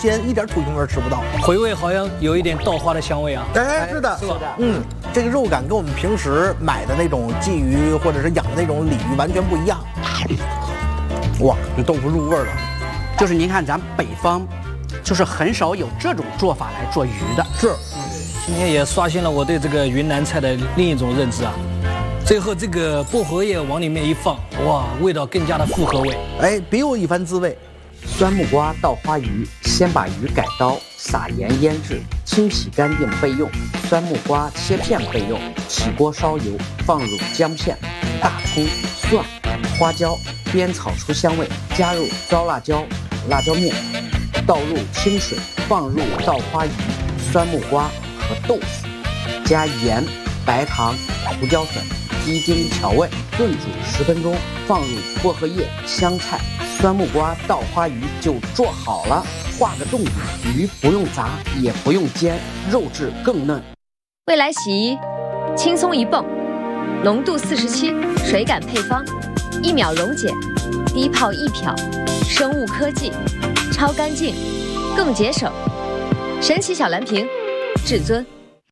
鲜，一点土腥味吃不到。 回味好像有一点稻花的香味啊。 哎，是的， 是吧？ 这个肉感跟我们平时买的那种鲫鱼或者是养的那种鲤鱼完全不一样。哇，这豆腐入味了。 就是您看咱北方，就是很少有这种做法来做鱼的。 是， 今天也刷新了我对这个云南菜的另一种认知啊。最后这个薄荷叶往里面一放，哇，味道更加的复合味。 哎，别有一番滋味。 酸木瓜稻花鱼，先把鱼改刀，撒盐腌制，清洗干净备用。酸木瓜切片备用。起锅烧油，放入姜片、大葱、蒜、花椒，煸炒出香味，加入糟辣椒、辣椒面，倒入清水，放入稻花鱼、酸木瓜和豆腐，加盐、白糖、胡椒粉，鸡精调味，炖煮10分钟，放入薄荷叶、香菜。酸木瓜稻花鱼就做好了，画个重点，鱼不用炸，也不用煎，肉质更嫩。 未来洗衣，轻松一泵，浓度47，水感配方，1秒溶解，低泡1漂，生物科技，超干净，更节省。神奇小蓝瓶，至尊。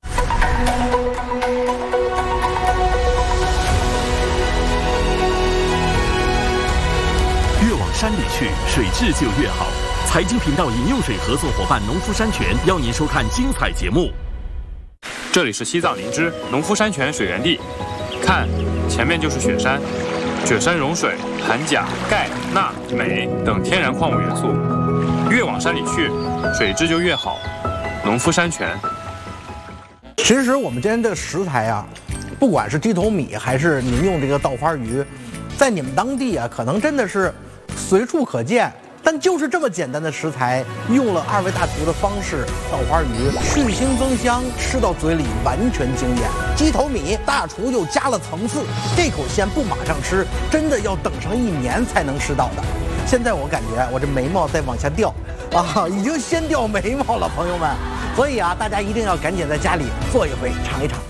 山里去，水质就越好。财经频道饮用水合作伙伴农夫山泉邀您收看精彩节目。 这里是西藏林芝农夫山泉水源地，看，前面就是雪山，雪山融水，含钾、钙、钠、镁等天然矿物元素。越往山里去，水质就越好。农夫山泉。 其实我们今天的食材啊，不管是鸡头米还是您用这个稻花鱼，在你们当地啊，可能真的是随处可见，但就是这么简单的食材，用了2位大厨的方式，稻花鱼去腥增香，吃到嘴里完全惊艳。鸡头米大厨又加了层次，这口鲜不马上吃，真的要等上1年才能吃到的。现在我感觉我这眉毛在往下掉啊，已经先掉眉毛了，朋友们。所以啊，大家一定要赶紧在家里做一回，尝一尝。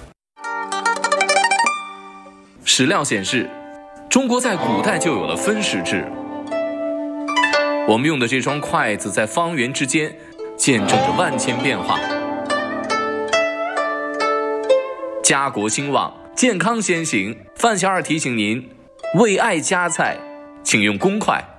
史料显示，中国在古代就有了分食制。我们用的这双筷子在方圆之间见证着万千变化。家国兴旺，健康先行。范小二提醒您，为爱夹菜，请用公筷。